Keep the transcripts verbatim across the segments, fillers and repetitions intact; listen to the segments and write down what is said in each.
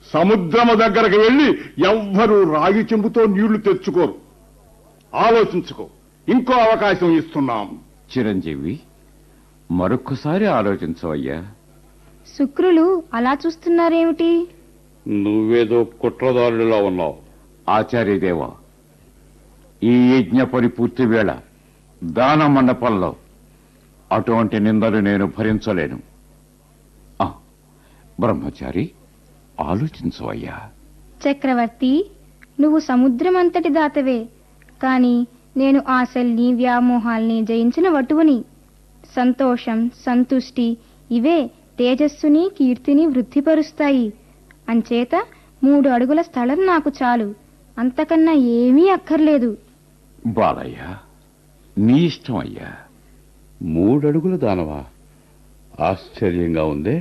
సముద్రము దగ్గరకు వెళ్లి ఎవ్వరూ రాగి చెంబుతో నీళ్లు తెచ్చుకోరు. ఆలోచించుకో, ఇంకో అవకాశం ఇస్తున్నాం. చిరంజీవి, మరొక్కసారి ఆలోచించవయ్యా. శుక్రులు అలా చూస్తున్నారేమిటి? నువ్వేదో కుట్రదారుడిలా ఉన్నావు. ఆచార్యదేవా, ఈ యజ్ఞ పరిపూర్తి వేళ దాన మండపంలో అటువంటి నిందలు నేను భరించలేను. ఆ, బ్రహ్మచారి, ఆలోచించవయ్యా. చక్రవర్తి, నువ్వు సముద్రమంతటి దాతవే, కాని నేను ఆశల్ని వ్యామోహాల్ని జయించిన వటువుని. సంతోషం, సంతుష్టి ఇవే తేజస్సుని కీర్తిని వృద్ధిపరుస్తాయి. అంచేత మూడు అడుగుల స్థలం నాకు చాలు, అంతకన్నా ఏమీ అక్కర్లేదు. బాలయ్య, నీ ఇష్టం అయ్యా. మూడడుగుల దానవా? ఆశ్చర్యంగా ఉందే.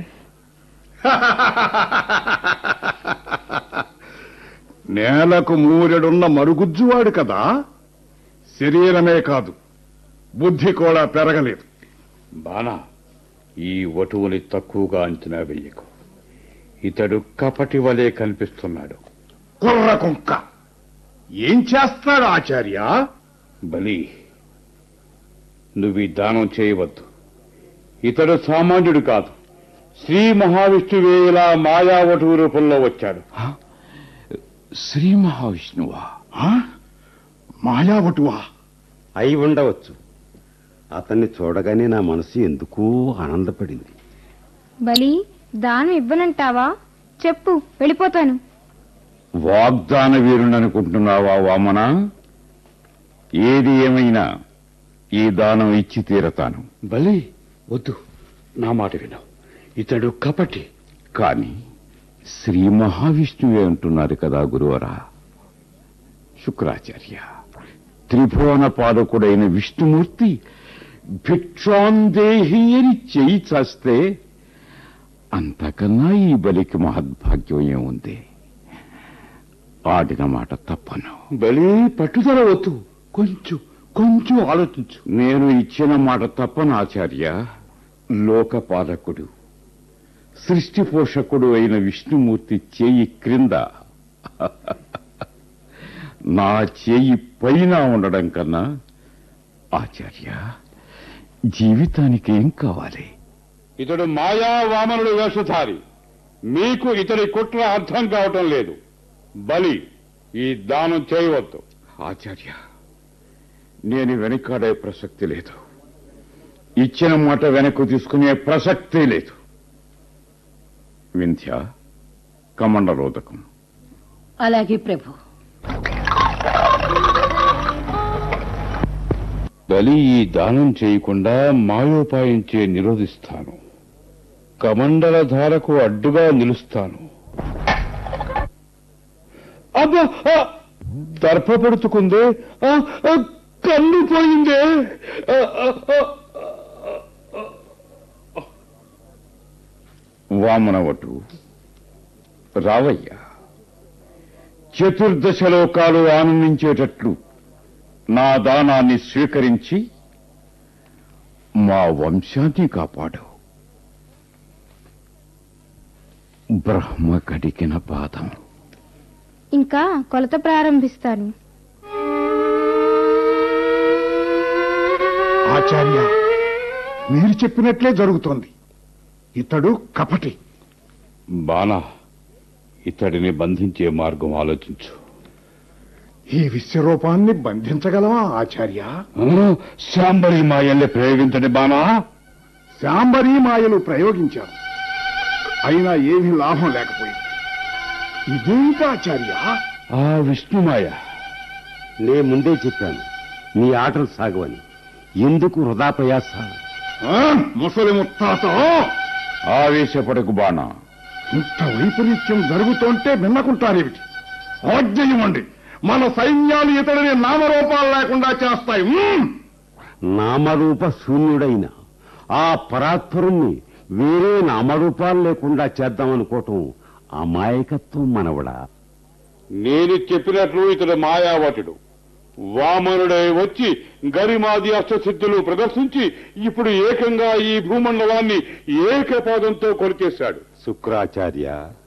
నేలకు మూరెడున్న మరుగుజ్జువాడు కదా, శరీరమే కాదు బుద్ధి కూడా పెరగలేదు. బానా, ఈ వటువుని తక్కువగా అంచనా వెయ్యకు. ఇతడు కపటి వలె కనిపిస్తున్నాడు. కుర్ర కుంక ఏం చేస్తాడు ఆచార్య? బలి, నువ్వు ఈ దానం చేయవద్దు. ఇతడు సామాన్యుడు కాదు. శ్రీ మహావిష్ణువే ఇలా మాయావటువు రూపంలో వచ్చాడు. శ్రీ మహావిష్ణువా? మాయావటువా? అయి ఉండవచ్చు. అతన్ని చూడగానే నా మనసు ఎందుకో ఆనందపడింది. బలి, దానం ఇవ్వనంటావా? చెప్పు, వెళ్ళిపోతాను. వాగ్దాన వీరుననుకుంటున్నావా వామన? ఏది ఏమైనా ఈ దానం ఇచ్చి తీరతాను. బలి, వద్దు, నా మాట విను. ఇతడు కపటి. కాని శ్రీ మహావిష్ణువే అంటున్నారు కదా గురువరా. శుక్రాచార్య, త్రిభువన పాలకుడైన విష్ణుమూర్తి భిక్షాందేహి అని చేయి చాస్తే అంతకన్నా ఈ బలికి మహద్భాగ్యం ఏముంది? ఆడిన మాట తప్పను. బలి, పట్టుదల వద్దు. కొంచెం కొంచెం ఆలోచించు. నేను ఇచ్చిన మాట తప్పను ఆచార్య. లోకపాలకుడు, సృష్టి పోషకుడు అయిన విష్ణుమూర్తి చేయి క్రింద నా చేయి పైన ఉండడం కన్నా ఆచార్య జీవితానికి ఏం కావాలి? ఇతడు మాయా వామనుడు వేషధారి. మీకు ఇతడి కుట్ర అర్థం కావటం లేదు. బలి, ఈ దానం చేయవద్దు. ఆచార్య, నేను వెనకాడే ప్రసక్తి లేదు. ఇచ్చిన మాట వెనక్కు తీసుకునే ప్రసక్తి లేదు. వింధ్య, కమండలోదకం. అలాగే ప్రభు. బలి, ఈ దానం చేయకుండా మాయోపాయించే నిరోధిస్తాను. కమండల ధారకు అడ్డుగా నిలుస్తాను. అబ్బా, దర్భపడుతుకుందే, కన్ను పోయిందే. వామనవటు, రావయ్యా. చతుర్దశ లోకాలు ఆనందించేటట్లు నా దానాన్ని స్వీకరించి మా వంశాన్ని కాపాడు. బ్రహ్మ కడికిన పాదం. ఇంకా కొలత ప్రారంభిస్తాను. ఆచార్య, మీరు చెప్పినట్లే జరుగుతోంది. ఇతడు కపటి. బానా, ఇతడిని బంధించే మార్గం ఆలోచించు. ఈ విశ్వరూపాన్ని బంధించగలవా ఆచార్య? శాంబరి మాయల్ని ప్రయోగించండి బానా. శాంబరీ మాయలు ప్రయోగించారు, అయినా ఏమీ లాభం లేకపోయింది. ఇదేంటి ఆచార్య? ఆ విష్ణుమాయ. నే ముందే చెప్పాను, నీ ఆటలు సాగవని. ఎందుకు వృధా ప్రయాస? ముసలి ముత్తాత, ఆవేశపడకు బాణ. ఇంత వైపరీత్యం జరుగుతుంటే విన్నకుంటారేమిటి? ఆజ్ఞ ఇవ్వండి. మన సైన్యాలు ఇతడిని నామరూపాలు లేకుండా చేస్తాయి. నామరూప శూన్యుడైన ఆ పరాత్పరుణ్ణి వేరే నామరూపాలు లేకుండా చేద్దామనుకోవటం అమాయకత్వం మనవడా. నేను చెప్పినట్లు ఇతడు మాయావటుడు. వామనుడై వచ్చి గరిమాది అష్టసిద్ధులు ప్రదర్శించి ఇప్పుడు ఏకంగా ఈ భూమండలాన్ని ఏకపాదంతో కొలిచేశాడు. శుక్రాచార్య,